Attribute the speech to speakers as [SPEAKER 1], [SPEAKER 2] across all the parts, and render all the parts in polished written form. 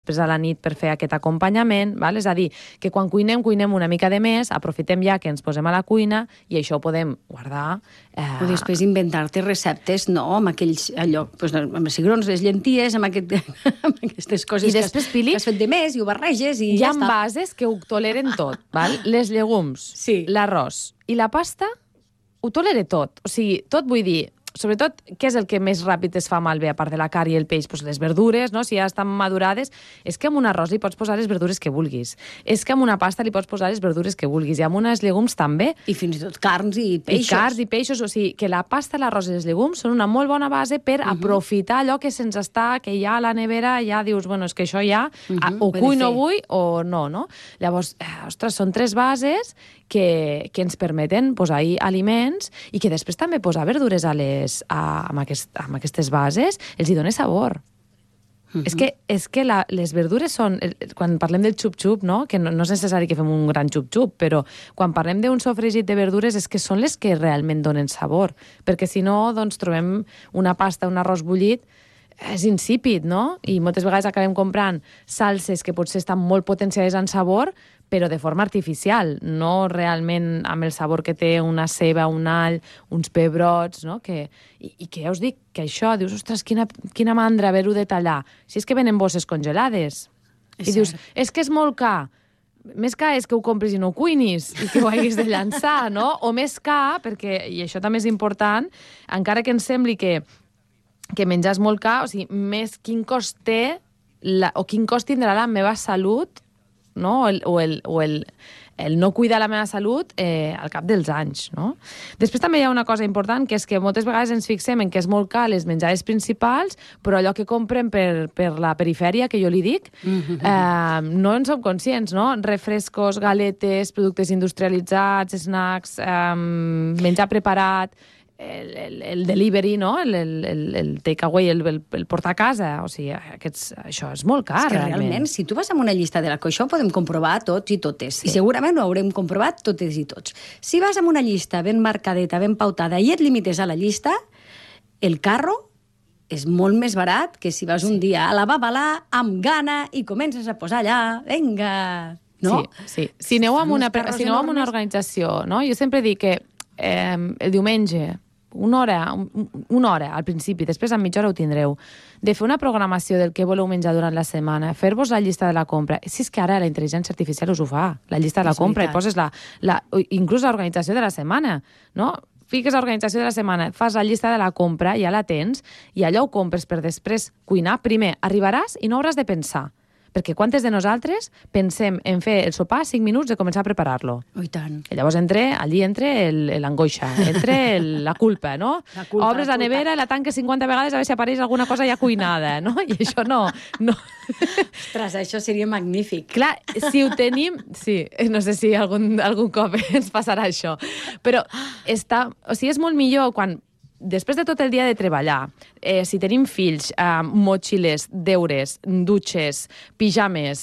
[SPEAKER 1] després a la nit per fer aquest acompanyament, val? És a dir, que quan cuinem una mica de més, aprofitem ja que ens posem a la cuina i això ho podem guardar.
[SPEAKER 2] O després inventar-te receptes, no?, amb aquells, allò, doncs, amb els cigrons, les llenties, amb aquestes coses
[SPEAKER 1] I després, Pili,
[SPEAKER 2] que has fet de més i ho barreges i
[SPEAKER 1] hi
[SPEAKER 2] ja
[SPEAKER 1] ha
[SPEAKER 2] està.
[SPEAKER 1] bases que ho toleren tot, val? Les llegums,
[SPEAKER 2] Sí.
[SPEAKER 1] l'arròs i la pasta ho tolera tot. O sigui, tot vull dir, sobretot, què és el que més ràpid es fa malbé, a part de la carn i el peix? Pues les verdures, no? Si ja estan madurades, és que amb un arròs li pots posar les verdures que vulguis. És que amb una pasta li pots posar les verdures que vulguis. I amb unes llegums també.
[SPEAKER 2] I fins i tot carns i peixos.
[SPEAKER 1] I carns i peixos. O sigui, que la pasta, l'arròs i les llegums són una molt bona base per aprofitar allò que se'ns està, que ja a la nevera ja dius, bueno, és que això ja o cuy no vull o no, no? Llavors, ostres, són 3 bases que ens permeten posar-hi aliments i que després també posar verdures amb aquestes bases els hi dona sabor. És que les verdures són... Quan parlem del xup-xup, no? Que no és necessari que fem un gran xup-xup, però quan parlem d'un sofregit de verdures és que són les que realment donen sabor. Perquè si no, doncs trobem una pasta, un arròs bullit, és insípid, no? I moltes vegades acabem comprant salses que potser estan molt potenciades en sabor, però de forma artificial, no realment amb el sabor que té una ceba, un all, uns pebrots, no? I que ja us dic que això, dius, ostres, quina mandra haver-ho de tallar. Si és que venen bosses congelades. I dius, és que és molt car. Més car és que ho compris i no ho cuinis i que ho haguis de llançar, no? O més car, perquè, i això també és important, encara que ens sembli que menjar és molt car, o sigui, més quin cost té o quin cost tindrà la meva salut, no? O el no cuidar la meva salut al cap dels anys, no? Després també hi ha una cosa important, que és que moltes vegades ens fixem en que és molt car les menjades principals, però allò que comprem per la perifèria, que jo li dic, no en som conscients, no? Refrescos, galetes, productes industrialitzats, snacks, menjar preparat, el delivery, no? El takeaway, el portar a casa. O sigui, això és molt car,
[SPEAKER 2] és que realment, si tu vas amb una llista de la això ho podem comprovar tots i totes. I segurament ho haurem comprovat totes i tots. Si vas amb una llista ben marcadeta, ben pautada, i et limites a la llista, el carro és molt més barat que si vas un dia a la Babalà amb gana i comences a posar allà, vinga, no?
[SPEAKER 1] Sí. Si aneu amb una organització, no? Jo sempre dic que el diumenge, una hora al principi, després a mitja hora ho tindreu, de fer una programació del que voleu menjar durant la setmana, fer-vos la llista de la compra. Si és que ara la intel·ligència artificial us ho fa, la llista de la compra, i poses inclús l'organització de la setmana, no? Fiques l'organització de la setmana, fas la llista de la compra, ja la tens, i allò ho compres per després cuinar. Primer, arribaràs i no hauràs de pensar. Perquè quantes de nosaltres pensem en fer el sopar 5 minuts de començar a preparar-lo?
[SPEAKER 2] Oh, i tant.
[SPEAKER 1] I llavors allí entra l'angoixa, entra la culpa, no? Obres la nevera i la tanques 50 vegades a veure si apareix alguna cosa ja cuinada, no? I això no.
[SPEAKER 2] Ostres, això seria magnífic.
[SPEAKER 1] Clar, si ho tenim... Sí, no sé si algun cop ens passarà això. Però és molt millor quan... Després de tot el dia de treballar, si tenim fills, motxilles, deures, dutxes, pijames,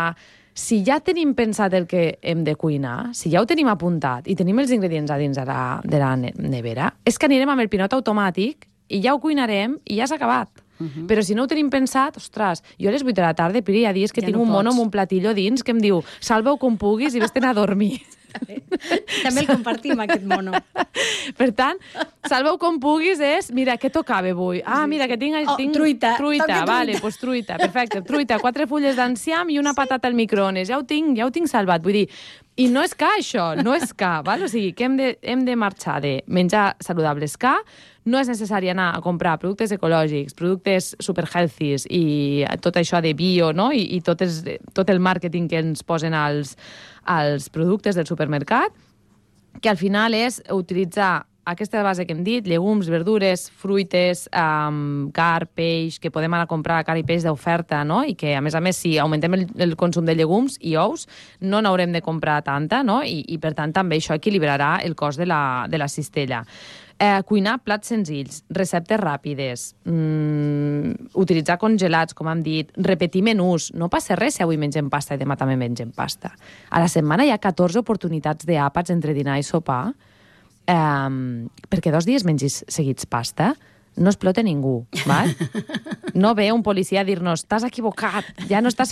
[SPEAKER 1] si ja tenim pensat el que hem de cuinar, si ja ho tenim apuntat i tenim els ingredients a dins de la nevera, és que anirem amb el pilot automàtic i ja ho cuinarem i ja s'ha acabat. Però si no ho tenim pensat, ostres, jo a les 8 de la tarda, Piri, hi ha dies que tinc un mono amb un platillo dins que em diu, salva-ho com puguis i vés-te'n a dormir.
[SPEAKER 2] També el compartim, aquest mono.
[SPEAKER 1] Per tant, salva-ho com puguis és, mira, què tocava avui? Ah, mira, que tinc
[SPEAKER 2] truita.
[SPEAKER 1] Vale, doncs truita, perfecte. Truita, 4 fulles d'enciam i una patata al microones. Ja ho tinc salvat. Vull dir, i no és car, això, no és car, val? O sigui, que hem de marxar de menjar saludables car. No és necessari anar a comprar productes ecològics, productes super healthy i tot això de bio, no? I tot el màrqueting que ens posen als productes del supermercat, que al final és utilitzar aquesta base que hem dit, llegums, verdures, fruites, carn, peix, que podem anar a comprar carn i peix d'oferta, no? I que, a més, si augmentem el consum de llegums i ous, no n'haurem de comprar tanta, no? I per tant, també això equilibrarà el cost de la cistella. Cuinar plats senzills, receptes ràpides, utilitzar congelats, com hem dit, repetir menús. No passa res si avui mengem pasta i demà també mengem pasta. A la setmana hi ha 14 oportunitats d'àpats entre dinar i sopar, perquè 2 dies mengis seguits pasta, no explota ningú, val? No ve un policia a dir-nos, t'has equivocat, ja no estàs